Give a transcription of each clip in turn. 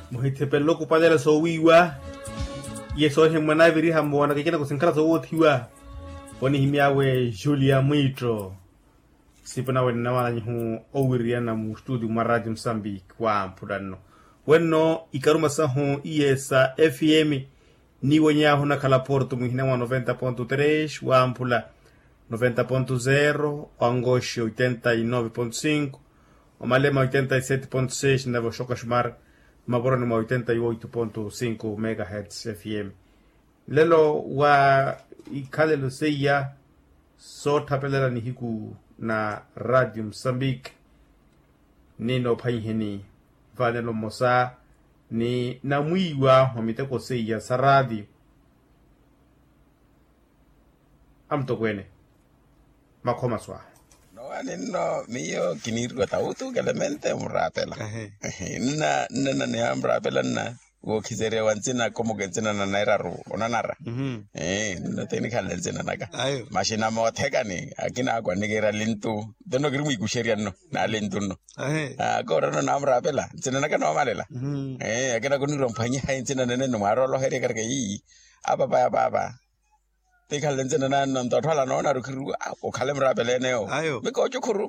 Muhitepelo kupadela so wiwa. Yeso himwana viri hambo na kikena kusinkara so wotiwa. Poni himiawe Julia Mitro. Sipana wenna wala nyihu owiriana mu studio maradio Mozambique wa mpudano. Wenno ikaruma saho iesa FM ni wenyaho na kala Porto muhina wa 90.3 wa mpula 90.0 Angoshi 89.5 Omalema 87.6 na Voshoka Shumar Maboroni 88.5 MHz FM. Lelo wa ikalelo seya so tapelela ni hiku na Radio Mozambique nino paiheni vanelo mosa ni na mwiwa wamiteko seya sa radio amto kwene makoma swa no anino mio kinirgo tautu elemente murapela na ne amrapela na wo kizere wanzina komo genzina na nairaru onanara no technical lenzina naga mashina mo tekani akina agwa nigera lintu deno grimu ikusheria no na lintu no agora no namrapela nzina naga no malela akina kuniro mpanya nzina nene no marolo here karke yi baba Tekal lenzina na ndotwala no rukuru okhale mrapela neo biko chukuru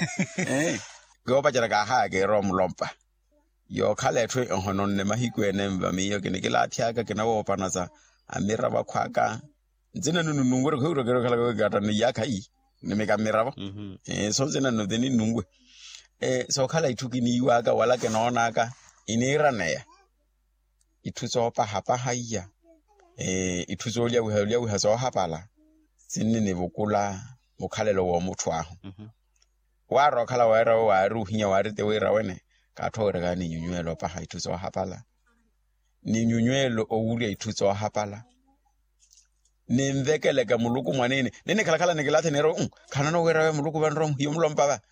go bajara ga ha ge rom lompa yo khale thwe hono ne mahikwene mbami yo kene kila thiaka kena wo panaza amira ba khwaka nzina nunungu re khuro kero khala go gata ne yakai ne meka miraba so nzina no deni nungwe so khala ithuki ni iwaka wala ke nona ka inira neya ithuso pa hapa haiya ithuso lia we haso hapala sinne bokula mokhalelo wa motho aho wa ro khala wa ra wa ru hinya wa rite we ra wene ka thore ga ni nyunyelo pa ha ithuso hapala ni nyunyelo o wuri ithuso hapala ni mvekele ka muluku mwanene nene khala ne gelate nero kana no we ra muluku ban rom hiyo mlompa ba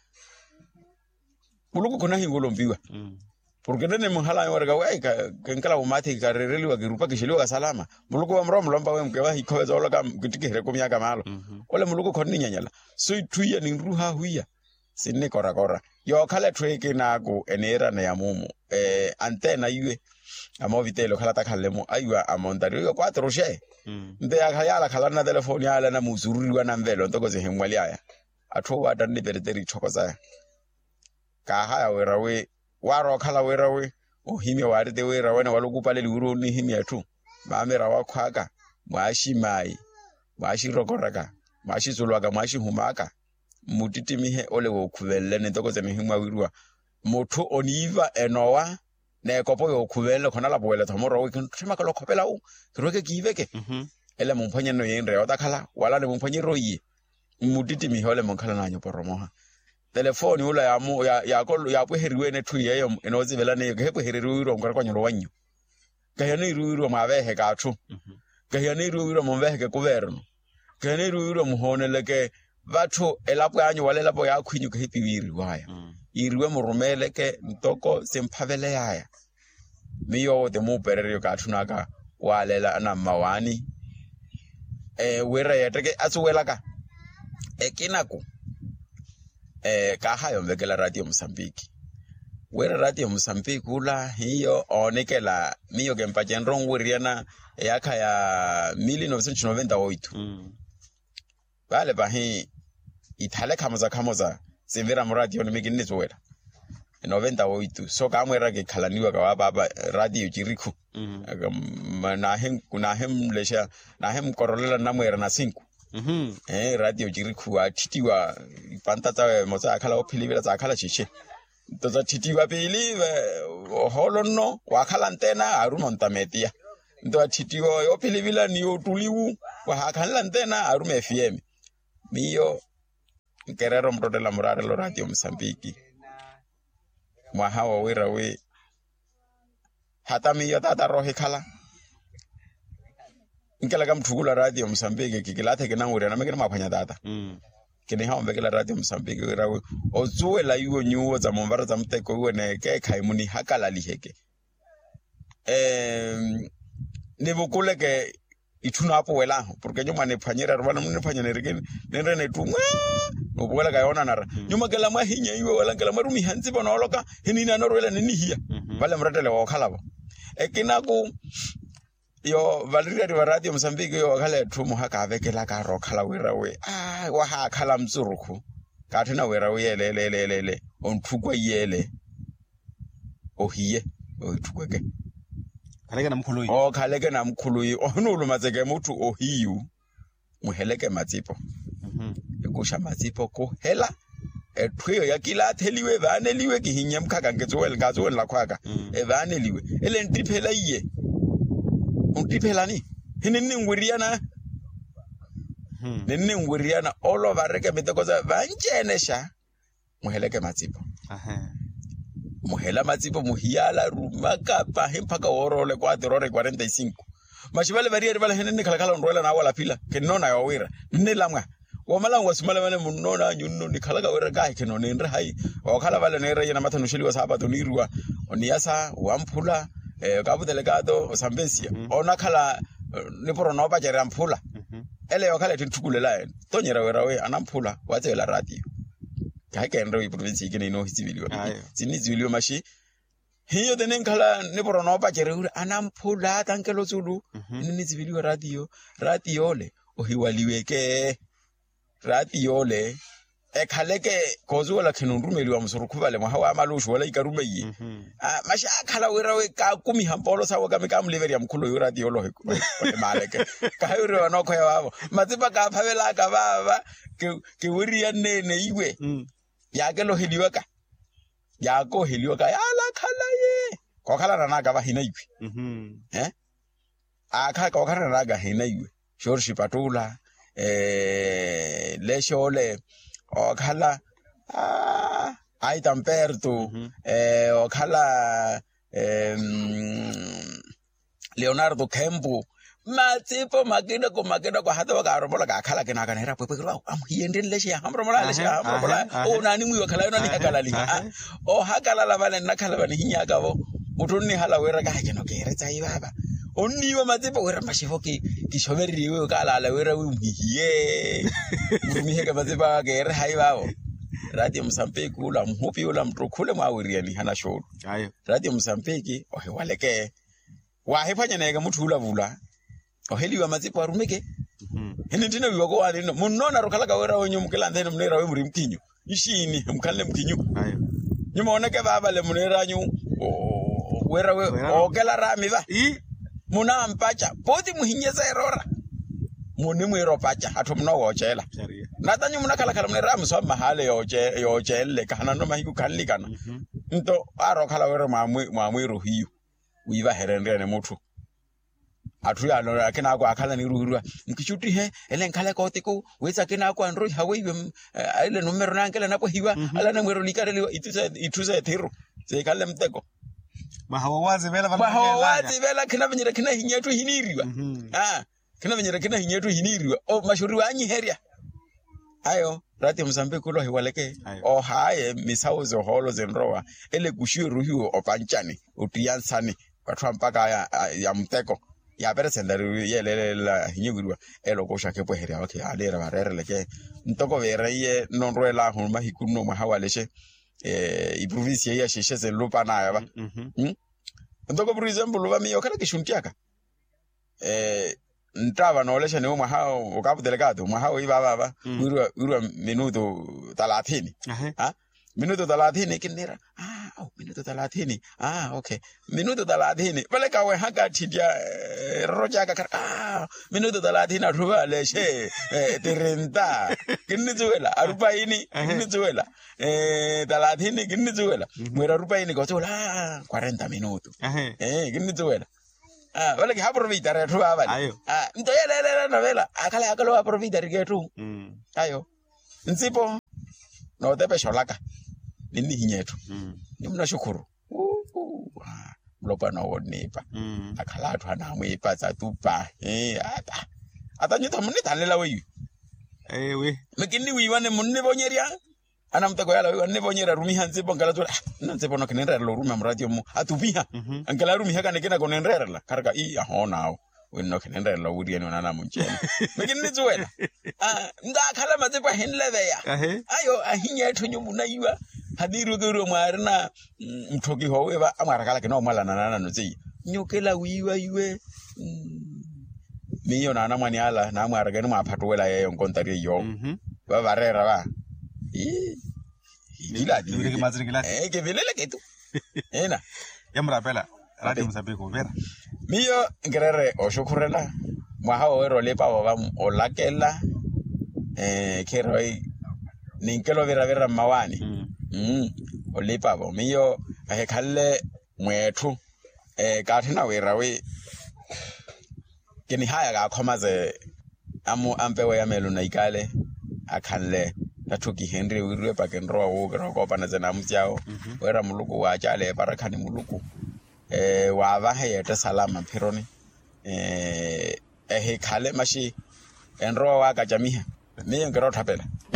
muluku kona hingolombiwa porque nene mhala yo ga we ka nkala o mate ka rereli wa girupa ke shilo ga salama muluku wa mrom lomba we mke ba hikoza ola ka kitikere ko myaka malo ole muluku khoni nyanyala so ithuya ni ruha huya sinne kora yo khala treke nako enera na ya mumu antena iwe amovitelo khala ta khalemo aywa amontario yo 4 she nde ya khala khala na telefoni ala na muzururi wa na mvelo ntokoze hemwali aya atho wa tani bereteri chokoza ka haya werawe waro khala werawe ohimya warite wera wena walokupaleli uro ni himya tu mamera wakhwaka mwashi mai mwashi rokoraka mwashi zulwaga mwashi humaka mutitimihe ole wo khuvelle ne tokoze mihimwa wirwa motho oniva enowa ne kopo yo khuvelle khona la boela thomoro we khima ka lokhopela u roke kiveke ele mumphanya no yendre wa takhala wala ne mumphanye royi mutitimihe ole monkhala na nyo poromoha telefoni ula ya mu ya pweheriwe ne thuye yo enozivela ne ke pweheriwe iro ngara kwanyoro wanyu kayane iro mavehe ka thu kayane iro momvehe ke kuverno kayane iro muhoneleke batho elapo anyo walela po ya khwinyu ke hipiwiri waya iriwe morumele ke ntoko semphavele yaya miyo de mu perere ka thunaka walela na mawani wera yeteke atsuwela ka ekinako ka hayo mvekela Radio Mozambique wera Radio Mozambique ula hiyo onekela miyo ke mpajenro ngwiriana yakha ya 1998 vale bahi ithale khamoza severa mu radio ne mekine zwela 98 so ka mwera ke khalaniwa ka baba radio jirikhu na hem lesha na hem korolela na mwera na 5 radio jirikhu athitiwa ipanta tsa moza akhala ophilibela tsa akhala chiche toza thitiwa pele holono wa khala antena arumonta metia ndo athitiwa ophilibela ni otuliwu wa khala antena arume FM miyo nkerero mtotela murare lo Radio Mozambique mwa hawa wera we hata miyo tata rohi khala nkela ka mthukula Radio Mozambique kikilathe ke nangure na mekena maphanya tata kene ha ombekela Radio Mozambique wera we ozuela iwo nyuwo za mombara za mteko iwe ne ke khaimuni hakala liheke ne bokole ke ithuna apo wela porque nyoma ne phanyera rwana mne phanyane rekene nere ne tu no bola ka yona nara nyoma kala mahinya iwe wala kala marumi hanzi bona oloka hinina no rwela ne nihia vale mratele wa khala ba ekina ku yo Valeria di radio Mozambique yo khala thumo ha ka vekela ka ro khala wera we wa ha khala mtsuruku ka thina wera we le on thukwa yele ohiye o thukweke khaleke namkhulu o khaleke namkhulu onulu matseke muthu ohiyu muheleke matsipo ekusha matsipo ko hela ethuyo yakila theliwe vaneliwe ke hinya mkhaka ngetswele ngatswele la khwaka evaneliwe ele ntiphela iye untiphela ni hinini ngwiriana nini ngwiriana all over reke mitekoza vanchenesha muheleke matsipo muhela matsipo muhiala rumaka pa hempaka orole kwa terore 45 mashibale variere bala hinini khalakhala ndwela na wala pila kenona ya wira nini lamwa wamala wasimala bale munona nyunno ni khalaka wira kai kenona nre hai wakhala bale nere yena mathano shiliwa sabato nirwa oniyasa wamphula kabu delegado sambesia ona khala ni porona ba jere amphula ele wakhala tinthukulela tonyera wira we anamphula watsela radio ka ke ndro iprovince ikene no hisibilwa sinizibilwa mashi hiyo denen khala ni porona ba jere uri anamphula tankelo tsulu nizibilwa radio le ohiwaliweke radio le ekhaleke kozuwela khenundumeli wa msurukubale mwahawa amalushu wala ikarumeye masha khala wira we ka kumi hampolo sawo ka mekamleveri amkhulu yo radio lo maleke ka yure wanokho ya babo matsipa ka phavela ka baba ke wiri ya nene iwe ya ke lo heliwa ka ya ko heliwa ka ala khala ye ko khala na ga ba hina iwe akha ko khala na ga hina iwe shorshi patula le shole okhala ai tamperto okhala Leonardo Campo matsipo magina ko hata wa karobola ka khala ke na kana ra pepe ro am hiende le she hamromola le she hamromola o nani mu khala yona ni hakala li o hakala la bale na khala bani hinya ka bo mutonni hala wera ka ke no ke re tsai baba onni wa matsipo wera mashefo ke shoberi we ka la wera we mhiye murumi he ka matsipa ke re hai babo radio Mozambique ula mhupi ula mtrokhule mawiriani hana show ayo radio Mozambique o he waleke wa hefanya nega muthu ula vula o heliwa matsipo arumeke hene ndine wiyoko wani no munona rokhala ka wera wenyu mukela ndene munera we muri mkinyu ishini mkhalle mkinyu ayo nyuma oneke baba le munera nyu wera we okela rami ba muna mpacha poti muhinyeza erora muni mwero pacha hatu muna wochela natanyu muna khala munera mso mahale yochele kana no mahiku kanlikana nto aro khala wera mamwe ruhiyo uiva herendene muthu athu ya no akena kwa akhala ni ruhurwa mkichuti he ele nkhala kotiko wetsa kena kwa ndro hawe ile numero nankela napo hiwa ala na mwero likareliwa ituze thiro ze kale mteko mahawazi vela kina venyera kina hinyetu hiniriwa kina venyera kina hinyetu hiniriwa o mashuri wanyi heria ayo radio Mozambique lo hiwaleke o haye misauzo holo zenroa ele kushiru hiyo opanchani utiyansani bathu mpaka ya mteko ya peresendari yelela hinyugirwa elo kosha ke poheria okay alera barerele ke ntoko vereye nonroela huma hikuno mahawaleshe iprovince ya shisheze lupa nayo ba ntoko for example ba miyo kana kishuntiaka ntaba nolesha ne mahao okapu delegado mahao iba baba urwa minuto 30 minuto 30 kinera minuto 30 okay minuto 30 baleka we haka tidia roja ka minuto 30 athuba leshe 30 kinnizuela arubaini kinnizuela 30 kinnizuela mwera arubaini gotola 40 minuto kinnizuela baleka aprovita rethuba bali ntoyelele novela akala akalo aprovita rigetu ayo nsipo no tepe sholaka nini hinyetu nimna shukuru mlopa na wonipa akhala athu ana mwipa tsatupa ata nyita munni thalela weyi we mekini wiwane munni bonyeria ana mtako yala wiwane bonyera rumi hanzi bongala tula nanze bono kenendera lo rumi amradio mu atubiha angala rumi haka nekena konendera la karaka ahonao wenno kenendera lo wuri eno nana munchena mekini zuwela nda khala matsipa henleveya ayo ahinya ethu nyumbu na yiwa hadiru guru marina mtoki howe ba amara kala kino mala nana no tsi nyokela wiwa iwe miyo na mani ala na amara gani maphatwela yeyo nkontari yo ba barera ba ila di ke velele ke tu ena yamrapela radio Mozambique vera miyo ngerere oshukurela mwaha owero lepa wa olakela keroi ninkelo vera mawani olipa bo miyo ahekhalle mwethu kathina wera we keni haya ga khomaze ampewe ya melo na ikale akhanle nathuki Henry wirwe pakenroa wo go pana zena mtsiao wera muluku wa chale parakhani muluku wa ba heyete salama phironi ehe khale mashi enroa wa ka jamiha miyo ngero thapela